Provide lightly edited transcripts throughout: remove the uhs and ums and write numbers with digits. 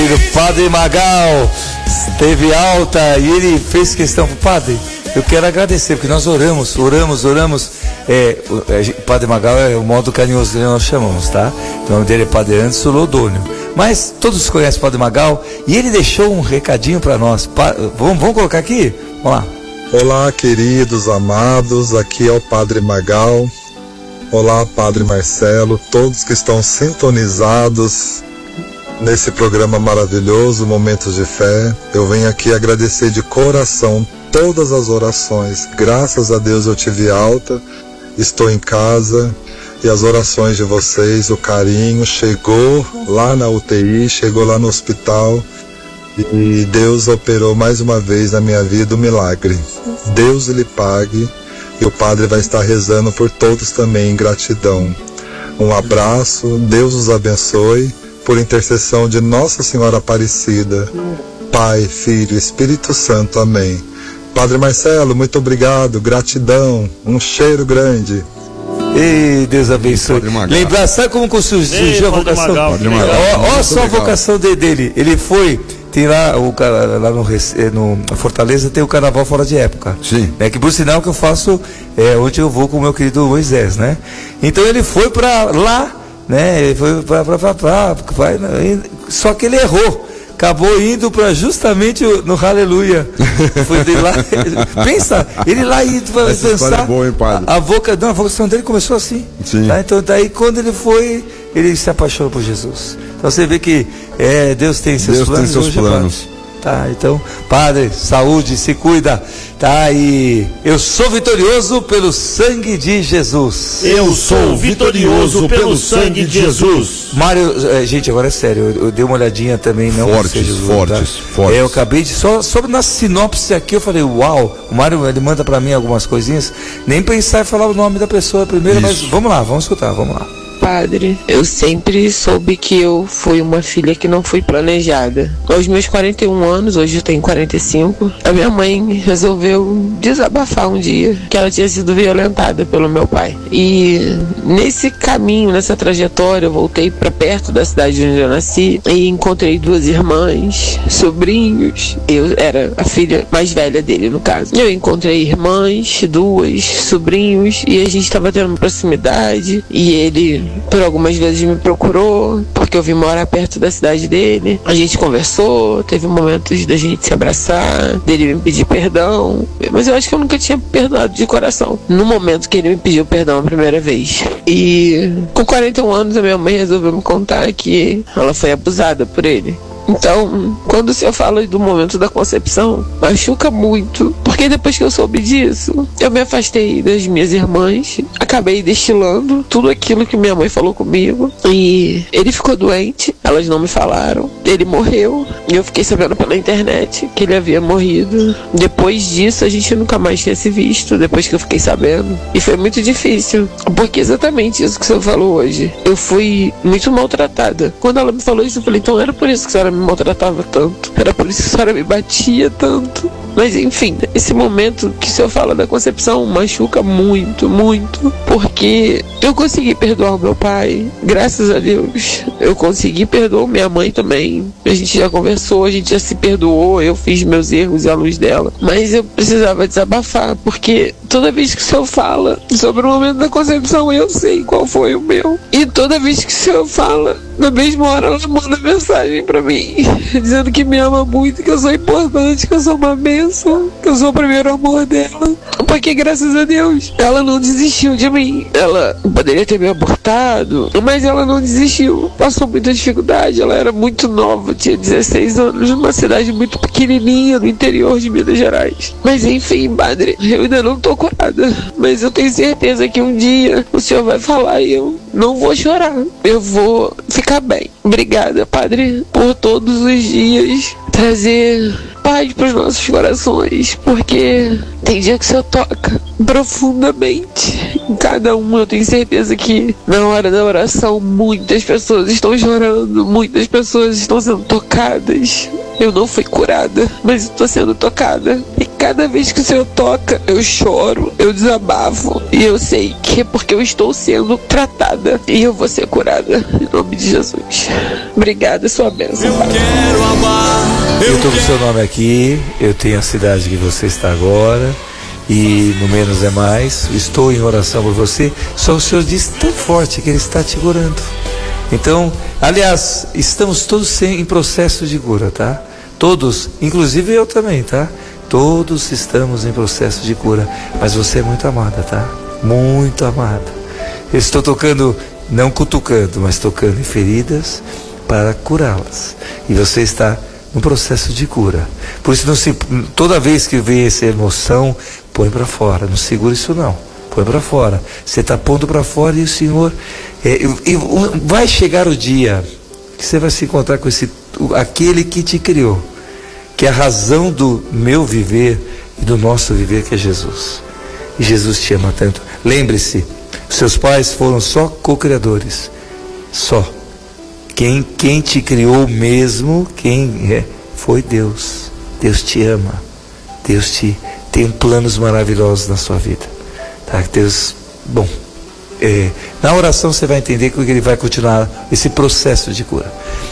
querido Padre Magal teve alta e ele fez questão. Padre, eu quero agradecer, porque nós oramos. Padre Magal é o modo carinhoso que nós chamamos, tá? O nome dele é Padre Anderson Lodônio. Mas todos conhecem o Padre Magal e ele deixou um recadinho para nós. Vamos colocar aqui? Vamos lá. Olá, queridos, amados, aqui é o Padre Magal. Olá, Padre Marcelo, todos que estão sintonizados nesse programa maravilhoso, Momentos de Fé. Eu venho aqui agradecer de coração todas as orações. Graças a Deus eu tive alta, estou em casa e as orações de vocês, o carinho chegou lá na UTI, chegou lá no hospital e Deus operou mais uma vez na minha vida um milagre. Deus lhe pague e o Padre vai estar rezando por todos também em gratidão. Um abraço, Deus os abençoe, por intercessão de Nossa Senhora Aparecida, Pai, Filho e Espírito Santo. Amém. Padre Marcelo, muito obrigado, gratidão, um cheiro grande. Ei, Deus abençoe. Lembrar, sabe como surgiu a vocação? Olha só a vocação dele. Ele foi, tem lá no Fortaleza tem o Carnaval Fora de Época. Sim. Né, que por sinal que eu faço, onde eu vou com o meu querido Moisés, né? Então ele foi para lá, né? Ele foi só que ele errou. Acabou indo para justamente no Aleluia. Foi de lá. Pensa, ele lá ia dançar. É boa, hein, padre? A vocação dele começou assim. Sim. Tá? Então daí quando ele foi, ele se apaixonou por Jesus. Então você vê que Deus tem seus planos. Tem seus planos. Tá, então, Padre, saúde, se cuida, tá? E eu sou vitorioso pelo sangue de Jesus. Eu sou vitorioso pelo sangue de Jesus. Mário, gente, agora é sério, eu dei uma olhadinha também, não fortes. Eu acabei de, sobre na sinopse aqui, eu falei, uau, o Mário, ele manda pra mim algumas coisinhas, nem pensar em falar o nome da pessoa primeiro, mas vamos lá, vamos escutar, vamos lá. Padre, eu sempre soube que eu fui uma filha que não foi planejada. Aos meus 41 anos, hoje eu tenho 45, a minha mãe resolveu desabafar um dia que ela tinha sido violentada pelo meu pai. E nesse caminho, nessa trajetória, eu voltei para perto da cidade onde eu nasci e encontrei duas irmãs, sobrinhos. Eu era a filha mais velha dele, no caso. Eu encontrei irmãs, duas, sobrinhos, e a gente estava tendo uma proximidade e ele por algumas vezes me procurou, porque eu vim morar perto da cidade dele. A gente conversou, teve momentos da gente se abraçar, dele me pedir perdão, mas eu acho que eu nunca tinha perdoado de coração no momento que ele me pediu perdão a primeira vez. E com 41 anos a minha mãe resolveu me contar que ela foi abusada por ele. Então, quando o senhor fala do momento da concepção, machuca muito, porque depois que eu soube disso, eu me afastei das minhas irmãs, acabei destilando tudo aquilo que minha mãe falou comigo, e ele ficou doente, elas não me falaram, ele morreu, e eu fiquei sabendo pela internet que ele havia morrido. Depois disso, a gente nunca mais tinha se visto, depois que eu fiquei sabendo, e foi muito difícil, porque exatamente isso que o senhor falou hoje, eu fui muito maltratada. Quando ela me falou isso, eu falei, então era por isso que a senhora me maltratava tanto, era por isso que a senhora me batia tanto. Mas enfim, esse momento que o senhor fala da concepção machuca muito, muito, porque eu consegui perdoar o meu pai, graças a Deus. Eu consegui perdoar minha mãe também. A gente já conversou, a gente já se perdoou, eu fiz meus erros à luz dela. Mas eu precisava desabafar, porque toda vez que o senhor fala sobre o momento da concepção, eu sei qual foi o meu. E toda vez que o senhor fala, na mesma hora ela manda mensagem pra mim, dizendo que me ama muito, que eu sou importante, que eu sou uma bênção, que eu sou o primeiro amor dela. Porque graças a Deus, ela não desistiu de mim. Ela poderia ter me abortado, mas ela não desistiu. Passou muita dificuldade, ela era muito nova, tinha 16 anos, numa cidade muito pequenininha, no interior de Minas Gerais. Mas enfim, Padre, eu ainda não tô curada, mas eu tenho certeza que um dia o senhor vai falar e eu não vou chorar, eu vou ficar bem. Obrigada, Padre, por todos os dias trazer paz para os nossos corações, porque tem dia que o senhor toca profundamente em cada um. Eu tenho certeza que na hora da oração muitas pessoas estão chorando, muitas pessoas estão sendo tocadas. Eu não fui curada, mas estou sendo tocada. E cada vez que o Senhor toca, eu choro, eu desabafo. E eu sei que é porque eu estou sendo tratada. E eu vou ser curada, em nome de Jesus. Obrigada, sua bênção. Eu estou com o seu nome aqui, eu tenho a cidade que você está agora. E no menos é mais, estou em oração por você. Só o Senhor diz tão forte que Ele está te curando. Então, aliás, estamos todos em processo de cura, tá? Todos, inclusive eu também, tá? Todos estamos em processo de cura. Mas você é muito amada, tá? Muito amada. Eu estou tocando, não cutucando, mas tocando em feridas para curá-las. E você está no processo de cura. Por isso, toda vez que vem essa emoção, põe para fora. Não segura isso não. Põe para fora. Você está pondo para fora e o Senhor... vai chegar o dia que você vai se encontrar com aquele que te criou, que é a razão do meu viver e do nosso viver, que é Jesus. E Jesus te ama tanto. Lembre-se, seus pais foram só co-criadores. Só. Quem te criou mesmo, foi Deus. Deus te ama. Deus tem planos maravilhosos na sua vida. Tá? Deus, bom, na oração você vai entender que Ele vai continuar esse processo de cura.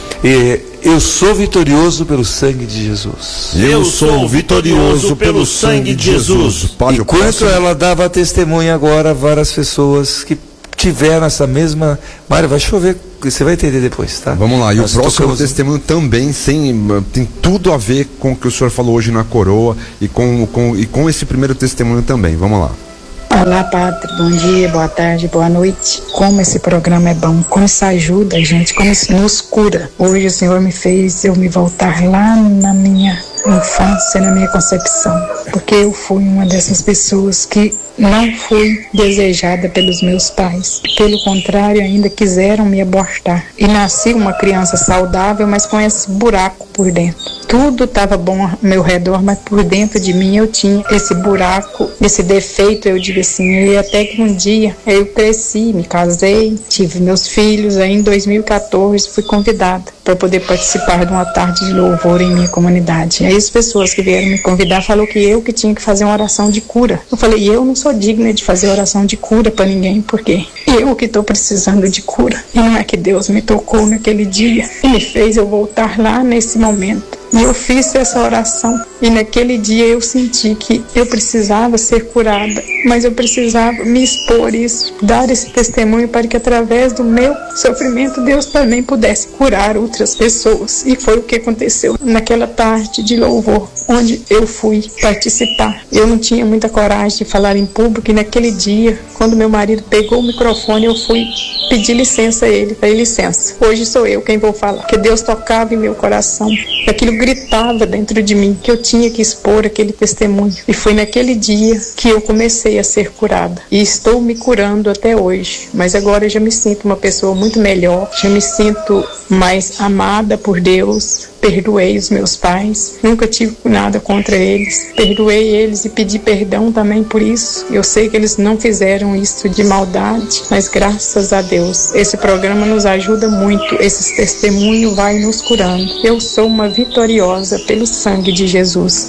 Eu sou vitorioso pelo sangue de Jesus. Eu sou vitorioso pelo sangue de Jesus. Enquanto ela dava testemunha agora, várias pessoas que tiveram essa mesma... Mário, vai chover, você vai entender depois, tá? Vamos lá, e o próximo testemunho também tem tudo a ver com o que o senhor falou hoje na coroa e com esse primeiro testemunho também. Vamos lá. Olá, padre, bom dia, boa tarde, boa noite. Como esse programa é bom, como isso ajuda a gente, como isso nos cura. Hoje o Senhor me fez eu me voltar lá na minha infância, na minha concepção, porque eu fui uma dessas pessoas que não fui desejada pelos meus pais. Pelo contrário, ainda quiseram me abortar. E nasci uma criança saudável, mas com esse buraco por dentro. Tudo estava bom ao meu redor, mas por dentro de mim eu tinha esse buraco, esse defeito, eu digo assim. E até que um dia eu cresci, me casei, tive meus filhos. Aí em 2014 fui convidada para poder participar de uma tarde de louvor em minha comunidade. E aí as pessoas que vieram me convidar falaram que eu que tinha que fazer uma oração de cura. Eu falei, eu não sou digna de fazer oração de cura para ninguém, porque eu que estou precisando de cura. E não é que Deus me tocou naquele dia e me fez eu voltar lá nesse momento. E eu fiz essa oração e naquele dia eu senti que eu precisava ser curada, mas eu precisava me expor isso, dar esse testemunho para que através do meu sofrimento Deus também pudesse curar outras pessoas. E foi o que aconteceu naquela tarde de louvor, onde eu fui participar. Eu não tinha muita coragem de falar em público e naquele dia, quando meu marido pegou o microfone, eu fui pedir licença a ele, falei, licença, hoje sou eu quem vou falar, porque Deus tocava em meu coração, aquilo gritava dentro de mim, que eu tinha que expor aquele testemunho. E foi naquele dia que eu comecei a ser curada. E estou me curando até hoje. Mas agora eu já me sinto uma pessoa muito melhor, já me sinto mais amada por Deus. Perdoei os meus pais, nunca tive nada contra eles. Perdoei eles e pedi perdão também por isso. Eu sei que eles não fizeram isso de maldade, mas graças a Deus, esse programa nos ajuda muito. Esse testemunho vai nos curando. Eu sou uma vitoriosa pelo sangue de Jesus.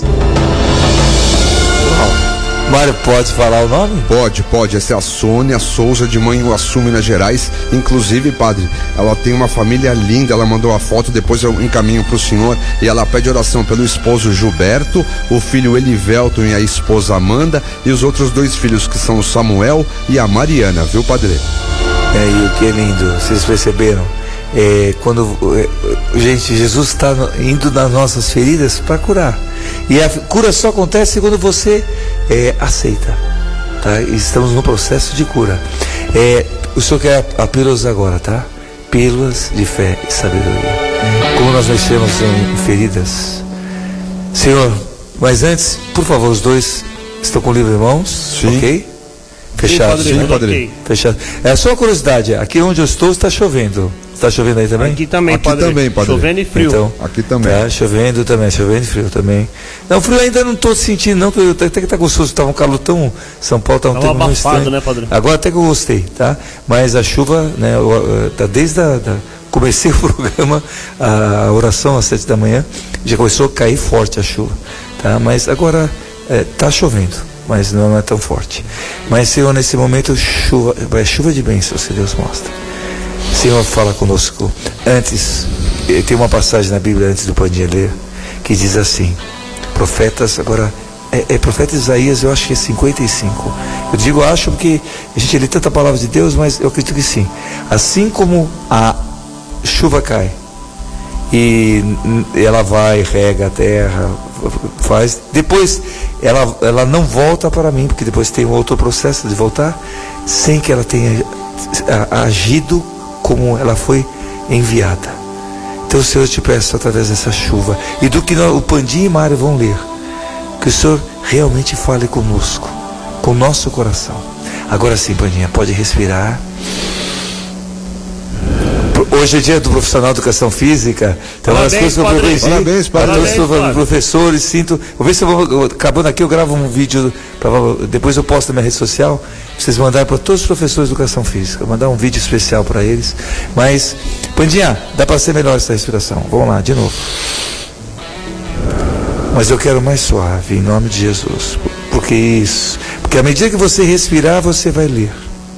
Mário, pode falar o nome? Pode. Essa é a Sônia Souza, de Manhuaçu, Minas Gerais. Inclusive, padre, ela tem uma família linda. Ela mandou a foto, depois eu encaminho para o senhor. E ela pede oração pelo esposo Gilberto, o filho Elivelton e a esposa Amanda, e os outros 2 filhos, que são o Samuel e a Mariana, viu, padre? E o que é lindo, vocês perceberam? Gente, Jesus está indo nas nossas feridas para curar. E a cura só acontece quando você aceita, tá? Estamos no processo de cura. O senhor quer a pílulas agora, tá? Pílulas de fé e sabedoria. Como nós mexemos em feridas, Senhor. Mas antes, por favor, os 2 estão com o livro em mãos? Sim. Ok? Fechado. Sim, padre. Fechado. Só uma curiosidade, aqui onde eu estou está chovendo. Está chovendo aí também? Aqui também, padre. Chovendo e frio. Então, aqui também. Tá chovendo também, chovendo e frio também. Não, frio ainda não estou sentindo, não, porque até que tá gostoso, estava um calor tão... São Paulo está um tempo muito estranho, né, padre? Agora até que eu gostei, tá? Mas a chuva, né, tá desde comecei o programa, a oração às 7 da manhã, já começou a cair forte a chuva, tá? Mas agora Está chovendo, mas não é tão forte. Mas, Senhor, nesse momento, chuva de bênção, se Deus mostra. Senhor, fala conosco. Antes, tem uma passagem na Bíblia, antes do Pandinha ler, que diz assim, profetas, agora, profeta Isaías, eu acho que é 55. Eu digo acho porque a gente lê tanta palavra de Deus, mas eu acredito que sim. Assim como a chuva cai, e ela vai, rega a terra, faz, depois ela não volta para mim, porque depois tem um outro processo de voltar, sem que ela tenha agido como ela foi enviada. Então, Senhor, eu te peço através dessa chuva e do que o Pandinha e Mário vão ler, que o Senhor realmente fale conosco, com o nosso coração. Agora sim, Pandinha, pode respirar. Hoje é dia do profissional de educação física. Então, parabéns, parabéns, professores. Sinto. Vou ver se eu vou. Acabando aqui, eu gravo um vídeo. Depois eu posto na minha rede social. Vocês mandarem para todos os professores de educação física. Vou mandar um vídeo especial para eles. Mas, Pandinha, dá para ser melhor essa respiração. Vamos lá, de novo. Mas eu quero mais suave, em nome de Jesus. Porque à medida que você respirar, você vai ler.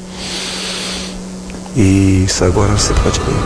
Isso, agora você pode ler.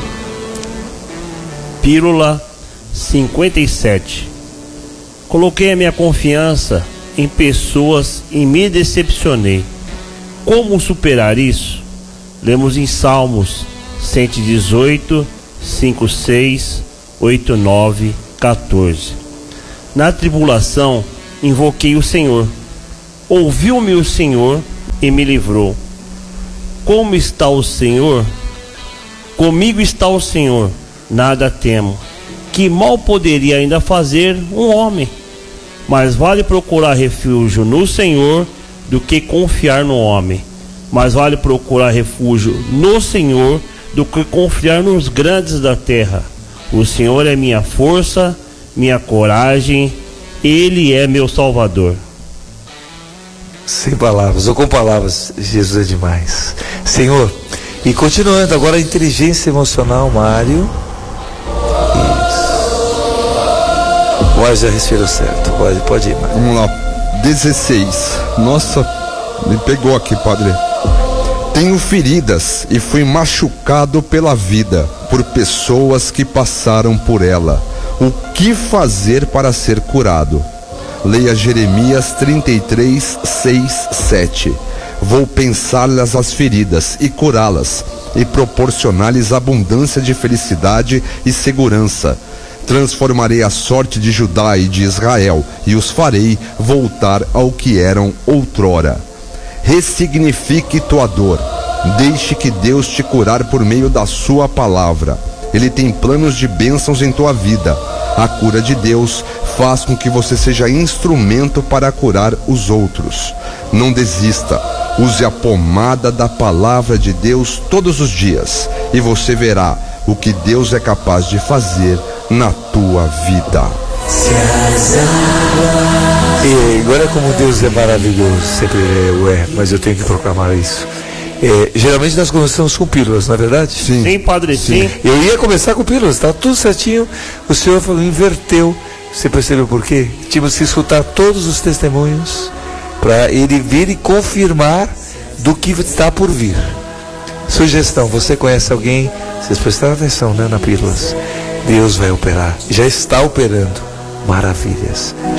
Pílula 57. Coloquei a minha confiança em pessoas e me decepcionei. Como superar isso? Lemos em Salmos 118, 5, 6, 8, 9, 14. Na tribulação, invoquei o Senhor. Ouviu-me o Senhor e me livrou. Como está o Senhor? Comigo está o Senhor, nada temo. Que mal poderia ainda fazer um homem? Mas vale procurar refúgio no Senhor do que confiar no homem. Mas vale procurar refúgio no Senhor do que confiar nos grandes da terra. O Senhor é minha força, minha coragem, Ele é meu Salvador. Sem palavras, ou com palavras, Jesus é demais. Senhor, e continuando agora a inteligência emocional, Mário. Isso. O ar já respirou certo, pode ir, Mário. Vamos lá, 16. Nossa, me pegou aqui, padre. Tenho feridas e fui machucado pela vida, por pessoas que passaram por ela. O que fazer para ser curado? Leia Jeremias 33, 6, 7. Vou pensar-lhes as feridas e curá-las, e proporcionar-lhes abundância de felicidade e segurança. Transformarei a sorte de Judá e de Israel, e os farei voltar ao que eram outrora. Ressignifique tua dor. Deixe que Deus te curar por meio da sua palavra. Ele tem planos de bênçãos em tua vida. A cura de Deus faz com que você seja instrumento para curar os outros. Não desista. Use a pomada da palavra de Deus todos os dias e você verá o que Deus é capaz de fazer na tua vida. E agora, como Deus é maravilhoso, sempre mas eu tenho que proclamar isso. Geralmente nós começamos com pílulas, não é verdade? Sim, padre, sim. Eu ia começar com pílulas, estava tudo certinho. O Senhor falou, inverteu. Você percebeu por quê? Tínhamos que escutar todos os testemunhos para ele vir e confirmar do que está por vir. Sugestão, você conhece alguém? Vocês prestaram atenção, né, na pílulas? Deus vai operar, já está operando maravilhas.